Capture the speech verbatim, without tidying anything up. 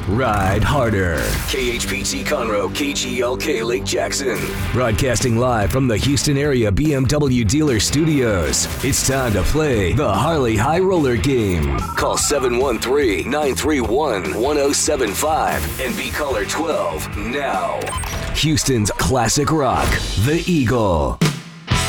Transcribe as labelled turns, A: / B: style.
A: ride harder.
B: K H P T Conroe, K G L K Lake Jackson.
A: Broadcasting live from the Houston area B M W dealer studios. It's time to play the Harley High Roller game.
B: Call seven one three, nine three one, one oh seven five and be caller twelve now.
A: Houston's classic rock, the Eagle.